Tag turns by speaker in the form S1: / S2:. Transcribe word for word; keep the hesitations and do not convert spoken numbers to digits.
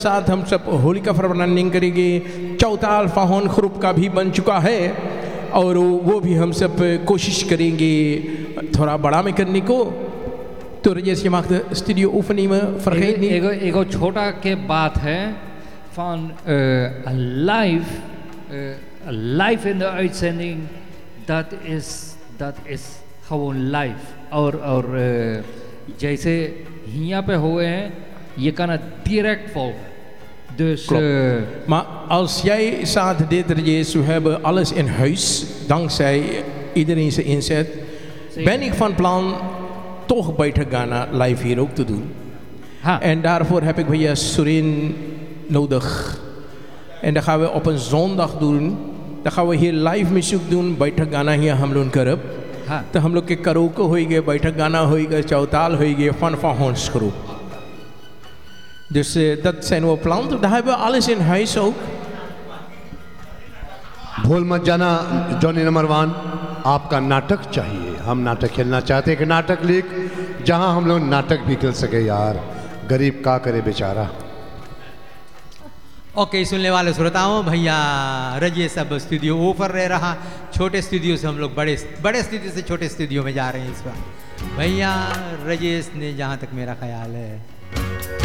S1: साथ हम सब होली का फरमानिंग करेंगे। चौताल फाहोन खरूब का भी बन चुका है और वो भी हम सब कोशिश करेंगे थोड़ा बड़ा में करने को। तो जैसे माख स्टूडियो ओफनी में फरक नहीं
S2: एगो एगो छोटा के बात है van uh, a live uh, a live in the uitzending dat is dat is gewoon live और और uh, जैसे यहाँ पे हुए हैं je kan het direct volgen. Dus
S1: Klopt.
S2: uh,
S1: Maar als jij zaterdag dit is, we hebben alles in huis, dankzij iedereen zijn inzet,
S2: Zeker.
S1: ben ik van plan toch buiten Ghana live hier ook te doen.
S2: ha,
S1: En daarvoor heb ik via Surin nodig. En dat gaan we op een zondag doen. Dan gaan we hier live muziek doen buiten Ghana hier हम लोग करब.
S2: ha.
S1: तो हम लोग के karaoke होएंगे, बैठक गाना होएगा, चौताल होएंगे, fun फाहोन्स groep. Dus uh, dat zijn we plan. Daar hebben we alles in huis ook.
S3: भूल मत जाना जॉनी नंबर वन, आपका नाटक चाहिए। हम नाटक खेलना चाहते हैं कि नाटक लीग जहां हम लोग नाटक भी खेल सके। यार गरीब का करे बेचारा।
S4: ओके, सुनने वाले श्रोताओं, भैया रजिए सब स्टूडियो ऊपर रह रहा, छोटे स्टूडियो से हम लोग बड़े बड़े स्टूडियो से छोटे स्टूडियो में जा रहे हैं इस बार। भैया रजेश ने जहाँ तक मेरा ख्याल है